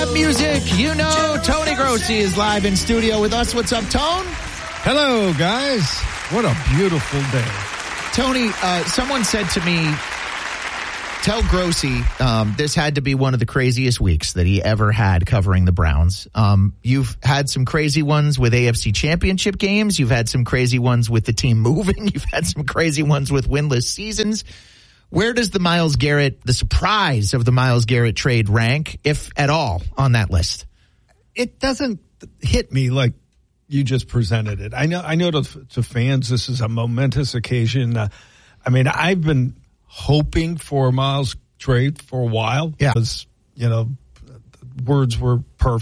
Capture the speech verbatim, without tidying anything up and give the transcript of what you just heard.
Music, you know, Tony Grossi is live in studio with us. What's up, Tone? Hello, guys. What a beautiful day. Tony, uh, someone said to me, tell Grossi um, this had to be one of the craziest weeks that he ever had covering the Browns. Um, you've had some crazy ones with A F C Championship games. You've had some crazy ones with the team moving. You've had some crazy ones with winless seasons. Where does the Myles Garrett, the surprise of the Myles Garrett trade rank, if at all, on that list? It doesn't hit me like you just presented it. I know, I know to, to fans, this is a momentous occasion. Uh, I mean, I've been hoping for a Myles trade for a while. Yeah. Because, you know, words were perfect.